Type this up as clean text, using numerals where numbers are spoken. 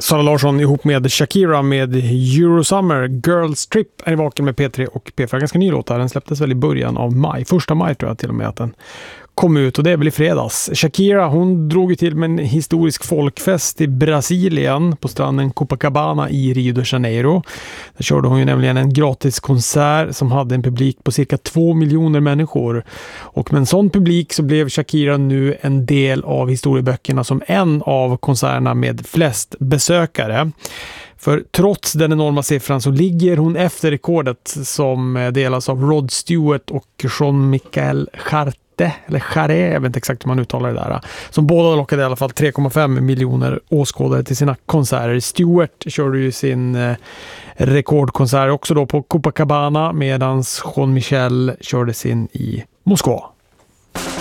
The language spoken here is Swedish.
Sara Larsson ihop med Shakira med Eurosummer. Girls Trip är i vaken med P3 och P4. Ganska ny låt här. Den släpptes väl i början av maj. 1 maj tror jag till och med att den kom ut, och det är väl i fredags. Shakira, hon drog ju till med en historisk folkfest i Brasilien på stranden Copacabana i Rio de Janeiro. Där körde hon ju nämligen en gratis konsert som hade en publik på cirka 2 miljoner människor. Och med en sån publik så blev Shakira nu en del av historieböckerna som en av konserterna med flest besökare. För trots den enorma siffran så ligger hon efter rekordet som delas av Rod Stewart och Jean-Michel Jarre, eller Jarre, jag vet inte exakt hur man uttalar det där, som båda lockade i alla fall 3,5 miljoner åskådare till sina konserter. Stewart körde ju sin rekordkonsert också då på Copacabana, medan Jean-Michel körde sin i Moskva.